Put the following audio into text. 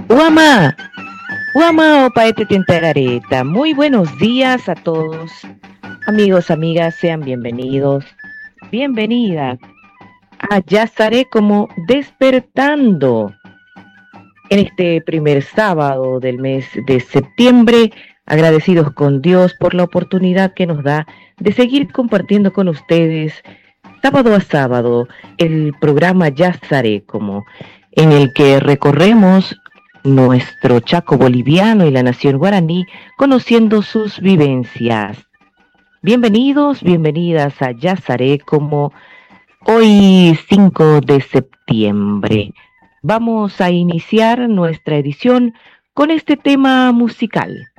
Guama, Guama Opaete Tentarareta. Muy buenos días a todos. Amigos, amigas, sean bienvenidos. Bienvenida a Ya estaré como despertando. En este primer sábado del mes de septiembre, agradecidos con Dios por la oportunidad que nos da de seguir compartiendo con ustedes sábado a sábado el programa Ya estaré como, en el que recorremos nuestro Chaco boliviano y la nación guaraní conociendo sus vivencias. Bienvenidos, bienvenidas a Ya estaré como hoy 5 de septiembre. Vamos a iniciar nuestra edición con este tema musical.